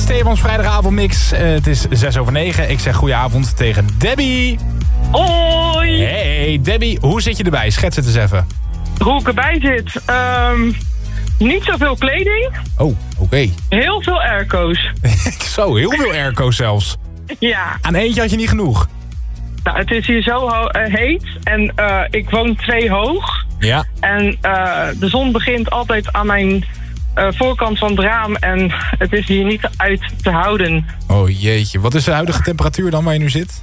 Stefans vrijdagavondmix. Het is 6:06. Ik zeg goedenavond tegen Debbie. Hoi! Hey Debbie, hoe zit je erbij? Schets het eens even. Hoe ik erbij zit? Niet zoveel kleding. Oh, oké. Heel veel airco's. Zo, heel veel airco's zelfs. Ja. Aan eentje had je niet genoeg. Nou, het is hier zo heet. En ik woon 2 hoog. Ja. En de zon begint altijd aan mijn voorkant van het raam. En het is hier niet uit te houden. Oh jeetje, wat is de huidige temperatuur dan waar je nu zit?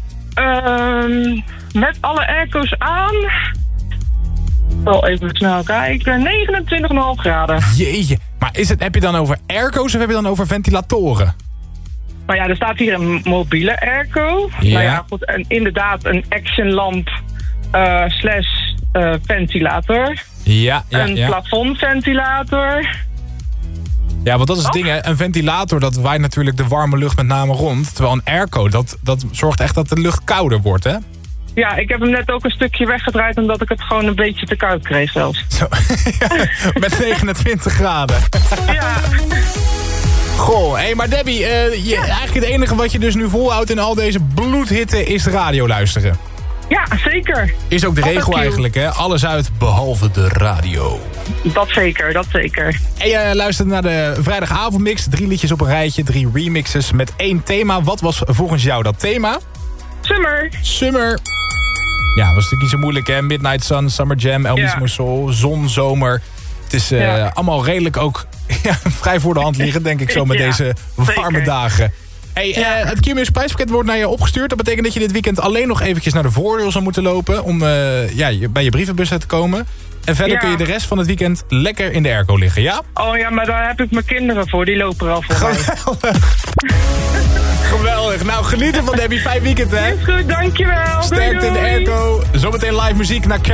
Met alle airco's aan... Wel even snel kijken. 29,5 graden. Jeetje, maar heb je dan over airco's of heb je dan over ventilatoren? Nou ja, er staat hier een mobiele airco. Ja. Nou ja, goed, en inderdaad een actionlamp / ventilator. Ja. Een plafondventilator. Ja, want dat is het ding, hè. Een ventilator, dat waait natuurlijk de warme lucht met name rond. Terwijl een airco, dat zorgt echt dat de lucht kouder wordt, hè? Ja, ik heb hem net ook een stukje weggedraaid... omdat ik het gewoon een beetje te koud kreeg zelfs. Zo, met 29 graden. Ja. Goh, hé, maar Debbie, eigenlijk het enige wat je dus nu volhoudt in al deze bloedhitte is de radio luisteren. Ja, zeker. Is ook de Altijd regel cute. eigenlijk, hè? Alles uit behalve de radio. Dat zeker, dat zeker. En je luistert naar de vrijdagavondmix. 3 liedjes op een rijtje, 3 remixes met 1 thema. Wat was volgens jou dat thema? Summer. Ja, dat was natuurlijk niet zo moeilijk, hè? Midnight Sun, Summer Jam, El Mismo Soul, zon, zomer. Het is allemaal redelijk ook vrij voor de hand liggen, denk ik zo, met deze warme zeker. dagen. Hey, het Q-Music prijspakket wordt naar je opgestuurd. Dat betekent dat je dit weekend alleen nog eventjes naar de voordeel zou moeten lopen... om bij je brievenbus uit te komen. En verder kun je de rest van het weekend lekker in de airco liggen, ja? Oh ja, maar daar heb ik mijn kinderen voor. Die lopen er al voor mij. Geweldig. Nou, genieten van Debbie. Fijn weekend, hè? Is goed, dankjewel. Sterkte in de airco. Zometeen live muziek naar